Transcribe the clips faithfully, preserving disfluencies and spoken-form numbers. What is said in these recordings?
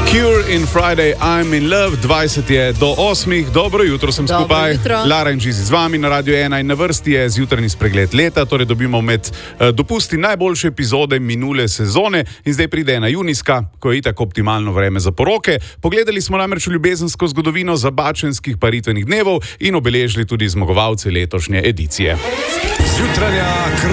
Cure in Friday, I'm in love, dvajset je do osmih, dobro jutro sem Dobro skupaj, jutro. Lara in Žizi z vami na Radio ena in na vrsti je zjutrajni spregled leta, torej dobimo med uh, dopusti najboljše epizode minule sezone in zdaj pride ena junijska, ko je itak optimalno vreme za poroke. Pogledali smo namreč v ljubezensko zgodovino zabačenskih paritvenih dnevov in obeležili tudi zmagovalce letošnje edicije. Jutranja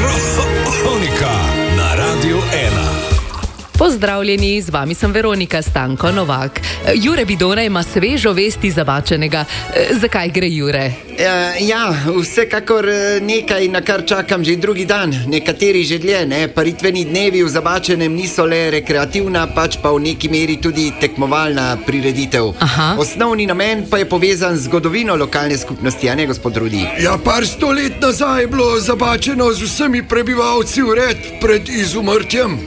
kronika na Radio ena. Pozdravljeni, z vami sem Veronika Stanko Novak. Jure Bidona ima svežo vesti zabačenega. Zakaj gre, Jure? Uh, ja, vsekakor nekaj, na kar čakam že drugi dan, nekateri že dlje, ne? Paritveni dnevi v Zabačenem niso le rekreativna, pač pa v neki meri tudi tekmovalna prireditev. Aha. Osnovni namen pa je povezan z zgodovino lokalne skupnosti, a ne, gospod Rudi? Ja, par sto let nazaj je bilo Zabačeno z vsemi prebivalci ured pred izumrtjem.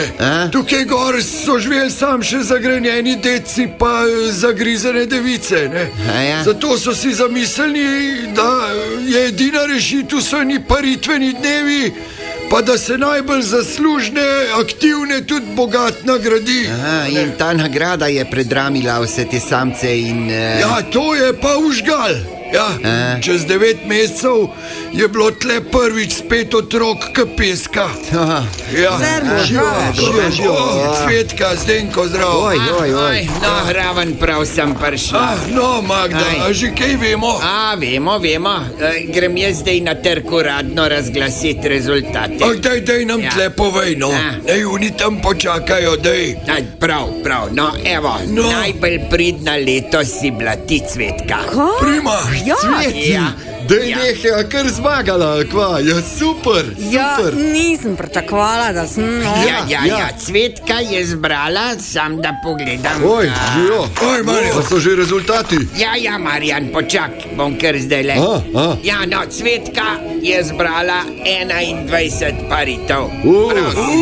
A? Tukaj gor so živeli sam še zagrenjeni deci pa zagrizene device, ne? A ja. Zato so si zamislili, da je edina rešitev so ni paritveni dnevi, pa da se najbolj zaslužne, aktivne, tudi bogat nagradi. Aha, in ta nagrada je predramila vse te samce in... Uh... Ja, to je pa užgal. Ja, A? čez devet mesecev je bilo tle prvič spet otrok k peska. Aha. Ja, Zerbo, živo, zdravo. živo, živo. Ja. Cvetka, Zdenko, zdravo. Oj, oj, oj. No, raven prav sem prišla. Ah, no, Magda, Aj. a že kaj vemo? A, vemo, vemo. E, grem jaz zdaj na trg uradno razglasiti rezultate. Ah, daj, daj nam Ja. tle povej, no. Ja. Naj oni tam počakajo, daj. Aj, prav, prav. No, evo, No. najbolj pridna letos si bila ti, Cvetka. Prima. Ja, Ja. Daj Ja. nekaj, a kar zmagala, kva, ja, super, Ja, super. nisem pričakovala, da sem. No. Ja, ja, Ja. ja, Cvetka je zbrala, sam da pogledam. Oj, A, živo. Oj, Marjan. Pa so že rezultati. Ja, ja, Marjan, počak, bom kar zdaj le. A, a. Ja, no, Cvetka je zbrala enaindvajset paritev. Uh,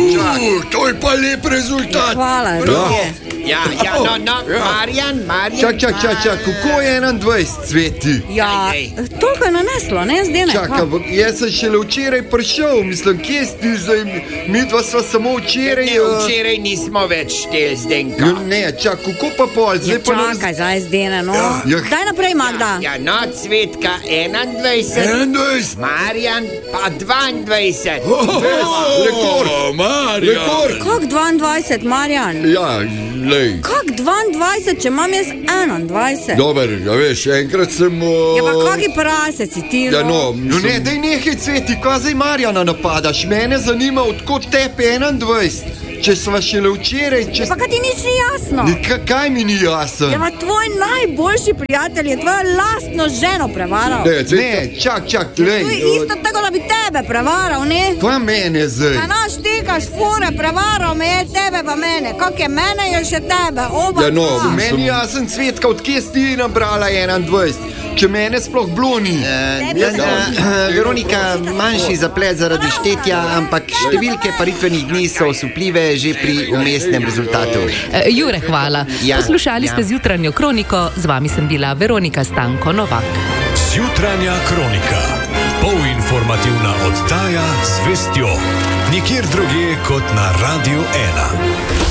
Uh, to je pa lep rezultat. Hvala, Bravo. Rudi. Ja, ja, no, no, Marjan, Marjan. Čak, čak, čak, čak, kako je enaindvajset, Cveti? Ja, Daj, toliko je naneslo, ne, zdaj ne. Čakaj, ampak jaz sem šele včeraj prišel, mislim, kje si zdaj, mi dva sva samo včeraj... Ne, eh, včeraj nismo več štel, Zdenko. Ja, ne, čak, kako pa pol, Ja, zdaj pa nam... čakaj, zdaj zdaj ne, no. Ja. Daj naprej, Magda. Ja, no, Cvetka enaindvajset, enaindvajset. Marjan pa dvaindvajset. Rekord. Oh, Marjan. Rekord. Kako dvaindvajset, Marjan? Ja, lej. Kako dvaindvajset, če imam jaz enaindvajset? Dober, ja veš, enkrat sem... Uh... Ja, pa kaki prase si ti, Ja, no, no? no ne, daj nekaj, Cveti, kaj zdaj Marjana napadaš? Mene zanima, odkot tepe enaindvajset. Če sva šele včeraj, če... Pa kaj ti nič ni jasno? Ni, ka- kaj mi ni jasno? Ja, pa tvoj najboljši prijatelj je tvojo lastno ženo prevaral. Ne, ne, čak, čak, lej. To je isto tako, da bi tebe prevaral, ne? Kaj mene zdaj? A naš tekaš fure, prevaral me je, tebe pa mene. Kak je mene, je še tebe, oba Ja, no, dva. meni jasen, Cvetka, odkje si ti nabrala enaindvajset? Če mene sploh bloni. Eh, Ja, ja, ja. Veronika, manjši zaplet zaradi štetja, ampak številke paritvenih dni so osupljive že pri umestnem rezultatu. E, Jure, hvala. Ja, Poslušali ja. ste zjutranjo kroniko, z vami sem bila Veronika Stanko Novak. Jutranja kronika. Polinformativna oddaja z vestjo. Nikjer drugje kot na Radio ena.